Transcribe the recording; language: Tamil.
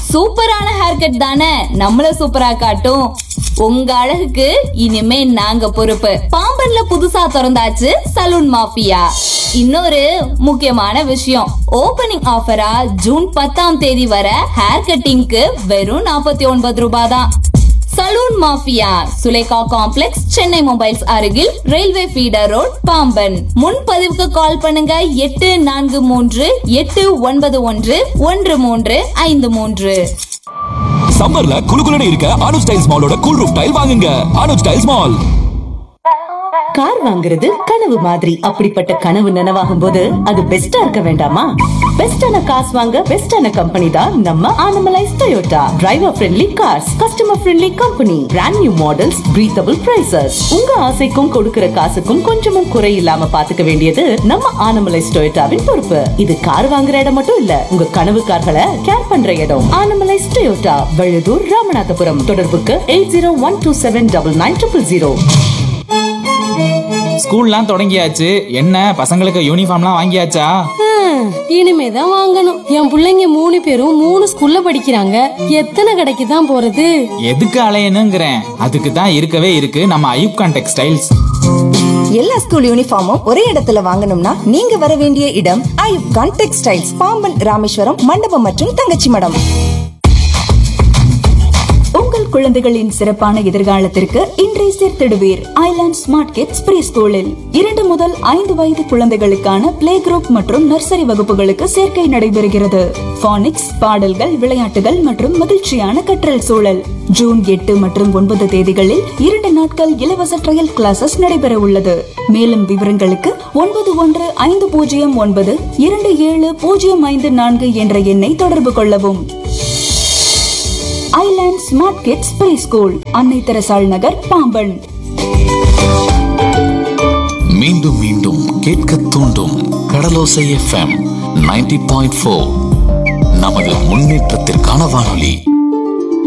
சூப்பரான ஹேர் கட் தானே நம்மள சூப்பரா காட்டும். உங்க அழகுக்கு இனிமே நாங்க பொறுப்பு. பாம்பன்ல புதுசா திறந்தாச்சு சலூன் மாஃபியா. இன்னொரு முக்கியமான விஷயம், ஓபனிங் ஆஃபரா ஜூன் 10ஆம் தேதி வர ஹேர் கட்டிங்க்கு வெறும் 49 ரூபாய் தான். Salon mafia, Sulekha complex, Chennai mobiles அருகில், ரயில்வே ஃபீடர் ரோட், பாம்பன். முன்பதிவுக்கு கால் பண்ணுங்க 8431891353. சம்மர்ல குளுகுலுன்னு இருக்க Anuj tiles மாலோட cool roof tail வாங்குங்க. Anuj tiles mall. கார் வாங்குறது கனவு மாதிரி. அப்படிப்பட்ட கனவு நனவாகும் போது அது பெஸ்டா இருக்க வேண்டாமா? பெஸ்டான காசு வாங்க பெஸ்டான கம்பெனி தான் நம்ம Anamallais Toyota. Driver friendly cars, customer friendly company, brand new models, breathable prices. உங்க ஆசைக்கும் கொடுக்கிற காசுக்கும் கொஞ்சமும் குறை இல்லாம பாத்துக்க வேண்டியது நம்ம ஆனமலைஸ் டொயோட்டாவின் பொறுப்பு. இது கார் வாங்குற இடம் மட்டும் இல்ல, உங்க கனவு கார்களை கேர் பண்ற இடம். ஆனமலைஸ் டொயோட்டா, வெள்ளூர், ராமநாதபுரம். தொடர்புக்கு 8012799000. ஸ்கூல்லாம் தொடங்கியாச்சு. என்ன பசங்களுக்கு யூனிஃபார்ம்லாம் வாங்கியாச்சா? இனிமேதான் வாங்கணும். என் பிள்ளைங்க 3 பேரும் 3 ஸ்கூல்ல படிக்கிறாங்க. எத்தனை கடைக்கு தான் போறது? எதுக்கு அலையணுங்கிறேன். அதுக்கு தான் இருக்கவே இருக்கு நம்ம ஐயூப்கான் டெக்ஸ்டைல்ஸ். எல்லா ஸ்கூல் யூனிஃபார்மும் ஒரே இடத்துல வாங்கணும்னா நீங்க வர வேண்டிய இடம் ஐயூப்கான் டெக்ஸ்டைல்ஸ், பாம்பன், ராமேஸ்வரம், மண்டபம் மற்றும் தங்கச்சி மடம். உங்கள் குழந்தைகளின் சிறப்பான எதிர்காலத்திற்கு இன்றைய சேர்த்திடுவீர் ஐலாண்ட் ஸ்மார்ட் கிட்ஸ் ப்ரீ ஸ்கூலில். 2 முதல் 5 வயது குழந்தைகளுக்கான பிளே குரூப் மற்றும் நர்சரி வகுப்புகளுக்கு சேர்க்கை நடைபெறுகிறது. பானிக்ஸ், பாடல்கள், விளையாட்டுகள் மற்றும் மகிழ்ச்சியான கற்றல் சூழல். ஜூன் 8 மற்றும் 9 தேதிகளில் 2 நாட்கள் இலவச ட்ரையல் கிளாஸஸ் நடைபெற உள்ளது. மேலும் விவரங்களுக்கு 9159270554 என்ற எண்ணை தொடர்பு கொள்ளவும். Island smart kids pre school, அன்னை தெரசாள் நகர், பாம்பன். மீண்டும் மீண்டும் கேட்க தூண்டும் கடலோசை FM 90.4 நமது முன்னேற்றத்திற்கான வானொலி.